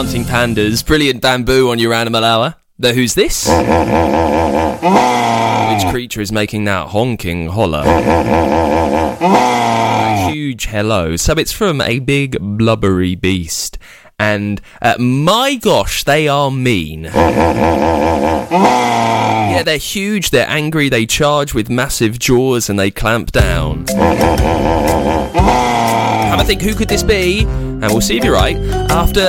Dancing Pandas, Brilliant Bamboo on your Animal Hour. The Who's This? Which creature is making that honking holler? A huge hello. So it's from a big blubbery beast. And my gosh, they are mean. Yeah, they're huge, they're angry, they charge with massive jaws and they clamp down. Have a think, who could this be? And we'll see if you're right after